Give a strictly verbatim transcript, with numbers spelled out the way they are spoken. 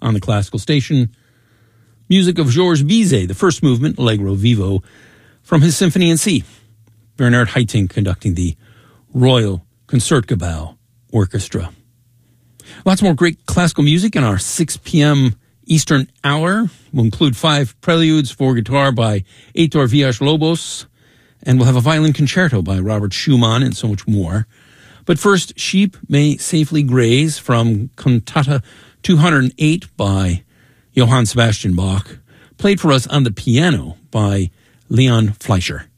on the classical station. Music of Georges Bizet, the first movement, Allegro Vivo, from his Symphony in C. Bernard Haitink conducting the Royal Concertgebouw Orchestra. Lots more great classical music in our six p.m. Eastern hour. We'll include five preludes for guitar by Heitor Villas-Lobos, and we'll have a violin concerto by Robert Schumann and so much more. But first, Sheep May Safely Graze from Cantata two hundred eight by Johann Sebastian Bach, played for us on the piano by Leon Fleischer.